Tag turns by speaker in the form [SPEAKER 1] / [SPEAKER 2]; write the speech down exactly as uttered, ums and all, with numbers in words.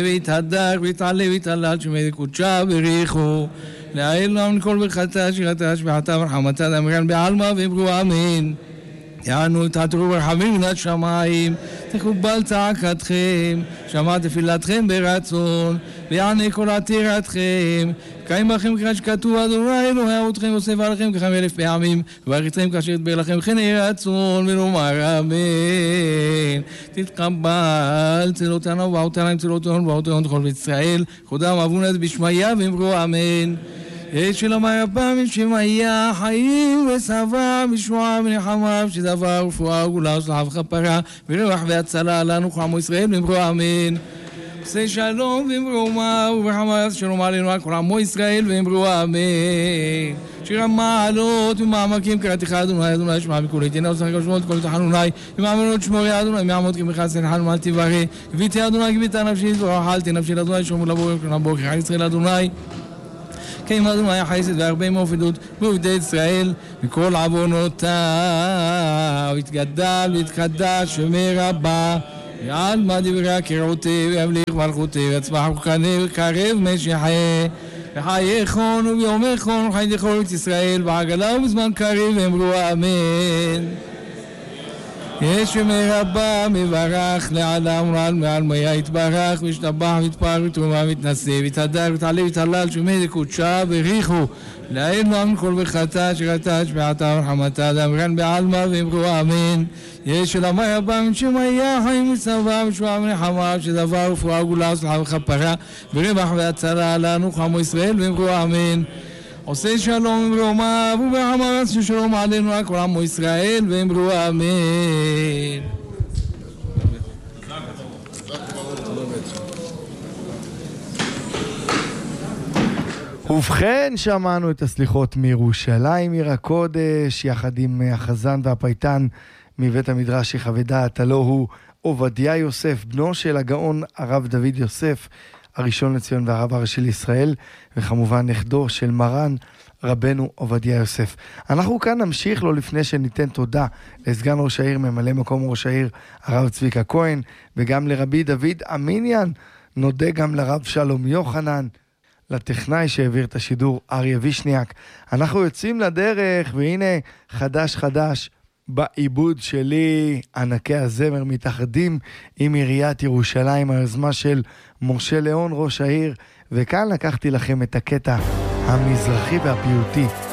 [SPEAKER 1] ויתהדר ויתעלה ויתעלל שמי קודשה בריחו לעיל לנו כל ברכתה שירתה שביעתה ורחמתה דאמרן בעלמא ואמרו אמן. יענו תעתרו ברחמים מן השמיים, תקובל צעקתכם, שמע תפילתכם ברצון, ויענה כל עתירתכם, קיים בכם ככה שכתוב אדוני אלוהי אבותיכם יוסף עליכם ככם אלף פעמים, וברך אתכם כאשר ידבר לכם וכן יהי רצון, ונאמר אמן. תתקבל צלותינו ובעותינו צלותינו ובעותינו תכל בישראל, חודם אבונה בשמיה ואמרו אמן. יש אלוהי הפעמים שמהיה חיים ושבע משוע ונחמה שדבר ורפואה וגאולה וצלחה וכפרה ורווח והצלה לנו כל עמו ישראל ואמרו אמן. עושה שלום ואמרו מה וברחמה שלום עלינו על כל עמו ישראל ואמרו אמן. שיר המעלות ומעמקים קראתך אדוני אדוני שמע בקולי תהנה ושחק ושמות כל תחנוני ומעמלות שמורי אדוני מעמוד כמך סלחן ומל תברי גביתי אדוני גביתה נפשי ורחלתי נפשי לאדוני שומר לבוא לבוא כחי ישראל אדוני קיים אדוני החסד והרבה מאופדות ועובדי ישראל מכל עוונותיו יתגדל ויתקדש ומרבה ועל מה דברי הקראותי וימליך מלכותי ויצמח וכנה וקרב משחה וחייכון וביומכון וחי דכל את ישראל בעגלה ובזמן קריב ואמרו אמן. יש ומרבה מברך לעולם ולעל מעל מיה יתברך וישתבח ויתפאר ותרומה ויתנשא ויתהדר ותעלה ותהלל שמי דקודשה בריחו לעיל לנו כל ברכתה שירתה שביעתה ורחמתה דאמרן בעלמא ואמרו אמן. יש אלוהי הבא מן שמיה חיים ושבע ושבע ונחמה שדבר ורפואה וגאולה וצלחה וכפרה ורווח והצלה לנו כל עמו ישראל ואמרו אמן. עושה שלום וברחמה וברחמה ששלום עלינו על כל עמו ישראל ואמרו אמן.
[SPEAKER 2] ובכן, שמענו את הסליחות מירושלים עיר הקודש יחד עם החזן והפייטן מבית המדרש יחווה דעת, הלא הוא עובדיה יוסף, בנו של הגאון הרב דוד יוסף הראשון לציון והרב הראשי לישראל, וכמובן נכדו של מרן רבנו עובדיה יוסף. אנחנו כאן נמשיך לו לפני שניתן תודה לסגן ראש העיר, ממלא מקום ראש העיר הרב צביקה כהן, וגם לרבי דוד אמיניאן. נודה גם לרב שלום יוחנן, לטכנאי שהעביר את השידור אריה וישניאק. אנחנו יוצאים לדרך, והנה חדש חדש בעיבוד שלי, ענקי הזמר מתאחדים עם עיריית ירושלים, היוזמה של משה ליאון ראש העיר, וכאן לקחתי לכם את הקטע המזרחי והפיוטי